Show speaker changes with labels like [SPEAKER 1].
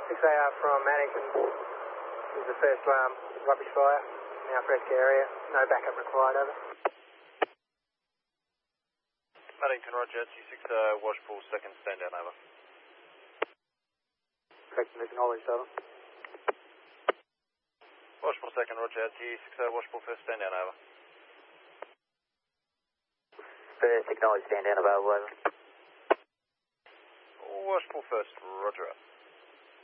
[SPEAKER 1] 6AR from Addington. This is the first rubbish fire in our Fresca area. No backup required, over.
[SPEAKER 2] Addington, roger. T6 Washpool, second, stand down, over.
[SPEAKER 1] Correct, acknowledged, over.
[SPEAKER 2] Washpool, second, roger. T6 Washpool, first, stand down, over.
[SPEAKER 3] First, acknowledged, stand down, available, over.
[SPEAKER 2] Washpool, first, roger up.